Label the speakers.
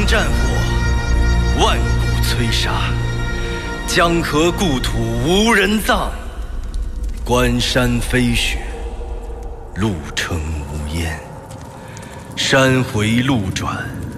Speaker 1: 战火，万古摧杀。江河故土无人葬，关山飞雪，路程无烟。山回路转。